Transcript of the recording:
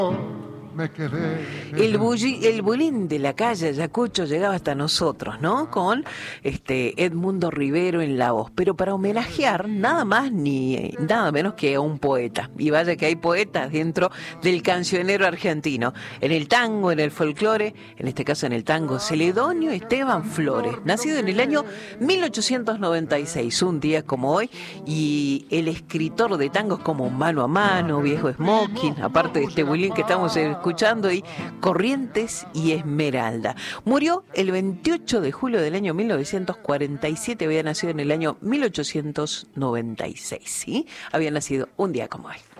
Me quedé. El bulín de la calle Ayacucho llegaba hasta nosotros, ¿no? Con Edmundo Rivero en la voz, pero para homenajear nada más ni nada menos que a un poeta. Y vaya que hay poetas dentro del cancionero argentino. En el tango, en el folclore, en este caso en el tango, Celedonio Esteban Flores, nacido en el año 1896, un día como hoy, y el escritor de tangos como Mano a Mano, Viejo Smoking, aparte de este bulín que estamos escuchando, y Corrientes y Esmeralda. Murió el 28 de julio del año 1947, había nacido en el año 1896, ¿sí? Había nacido un día como hoy.